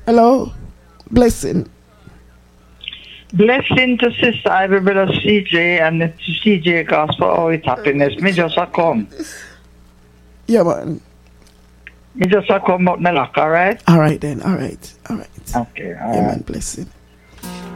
Hello? Blessing. Blessing to Sister Ivy, brother CJ, and the CJ Gospel, always happiness. Me just a come. Yeah, man. Me just a come out my lock, alright? All right then. All right. Okay, Yeah, man. Blessing.